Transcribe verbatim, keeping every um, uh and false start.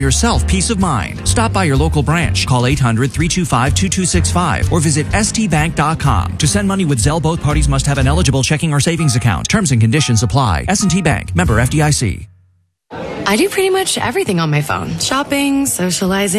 yourself peace of mind. Stop by your local branch. Call eight hundred, three two five, two two six five or visit s t bank dot com. To send money with Zelle, both parties must have an eligible checking or savings account. Terms and conditions apply. S and T Bank. Member F D I C. I do pretty much everything on my phone. Shopping, socializing.